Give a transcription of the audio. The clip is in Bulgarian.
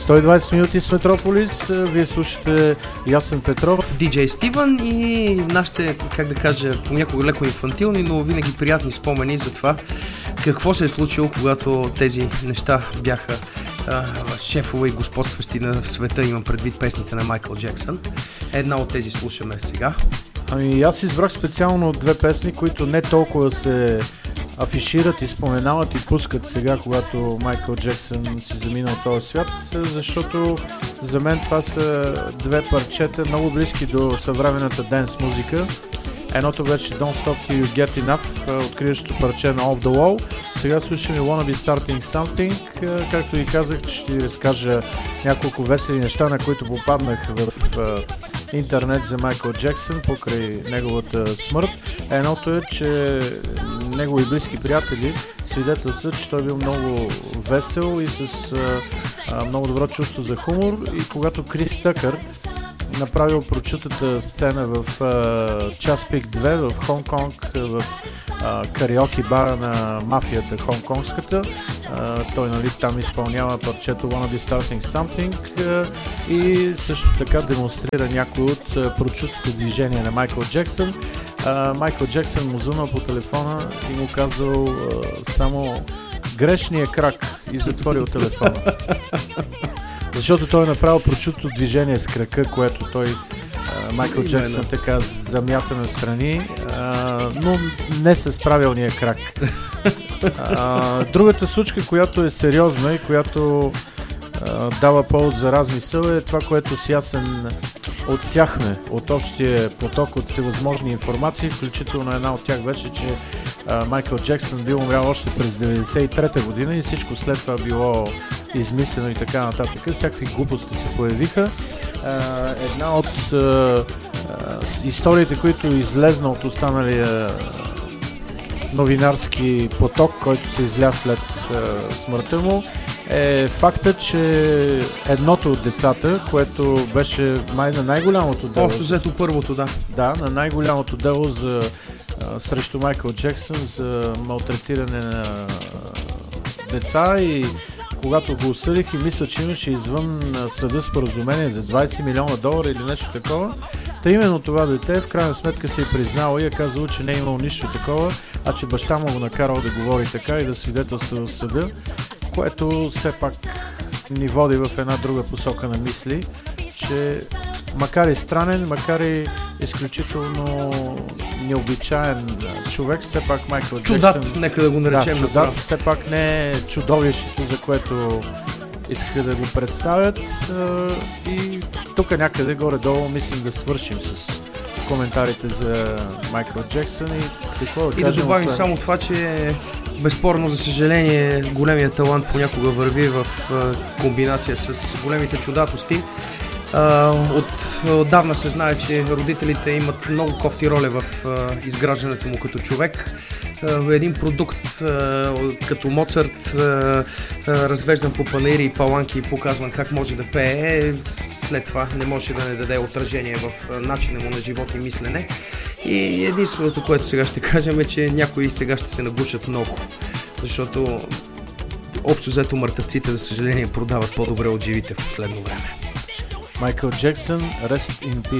120 минути с Метрополис. Вие слушате Ясен Петров, диджей Стивън и нашите, как да кажа, понякога леко инфантилни, но винаги приятни спомени за това какво се е случило, когато тези неща бяха шефове и господстващи в света, имам предвид песните на Майкъл Джексън. Една от тези слушаме сега. Ами аз избрах специално две песни, които не толкова се афишират и споменават и пускат сега, когато Майкъл Джексън си замина от този свят, защото за мен това са две парчета много близки до съвременната денс музика. Едното вече Don't Stop Till You Get Enough, откриващото парче на Off The Wall. Сега слушаме Wanna Be Starting Something. Както ви казах, че ще ви разкажа няколко весели неща, на които попаднах в интернет за Майкъл Джексън покрай неговата смърт. Едното е, че негови близки приятели свидетелстват, че той бил много весел и с много добро чувство за хумор. И когато Крис Тъкър направил прочутата сцена в Час Пик 2 в Хонг-Конг, в кариоки бара на мафията хонконгската. Той, нали, там изпълнява парчето Wanna Be Starting Something и също така демонстрира някои от прочутите движения на Майкъл Джексън. Майкъл Джексън му зънал по телефона и му казал само грешния крак и затворил телефона. Защото той е направил прочутото движение с крака, което той Майкъл Джексън така замята настрани, но не с правилния крак. Другата случка, която е сериозна и която дава повод за размисъл, е това, което с Ясен отсяхме от общия поток от всевъзможни информации, включително една от тях беше, че Майкъл Джексън бил умрял още през 1993 година и всичко след това било измислено и така нататък. Всякакви глупости се появиха. Една от историите, които излезна от останалия новинарски поток, който се изля след смъртта му, е факта, че едното от децата, което беше май на най-голямото дело... Общо взето първото, да. Да, на най-голямото дело срещу Майкъл Джексън за малтретиране на деца, и когато го осъдих и мисля, че имаше извън съда споразумение за $20 милиона или нещо такова, та именно това дете в крайна сметка се е признало и е казало, че не е имал нищо такова, а че баща му го накарал да говори така и да свидетелства в съда, което все пак ни води в една друга посока на мисли, че макар и странен, макар и изключително необичаен човек, все пак Майкъл Джексън... Чудат, нека да го наречем. Да, чудат, все пак не е чудовището, за което искаха да го представят. И тук някъде горе-долу мислим да свършим с коментарите за Майкъл Джексън и какво да кажем. И да добавим само това, че безспорно, за съжаление, големият талант понякога върви в комбинация с големите чудатости. Отдавна се знае, че родителите имат много кофти роля в изграждането му като човек. Един продукт като Моцарт, развеждан по панаири и паланки и показван как може да пее, след това не може да не даде отражение в начина му на живот и мислене. И единственото, което сега ще кажем, е, че някои сега ще се нагушат много, защото общо взето мъртъвците, за съжаление, продават по-добре от живите в последно време. Майкъл Джексън, Rest in Peace.